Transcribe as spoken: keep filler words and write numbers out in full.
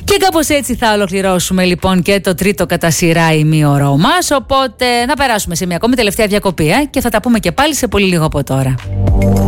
Και κάπως έτσι θα ολοκληρώσουμε λοιπόν και το τρίτο κατά σειρά ημίωρο μας. Οπότε να περάσουμε σε μια ακόμη τελευταία διακοπή ε, και θα τα πούμε και πάλι σε πολύ λίγο από τώρα.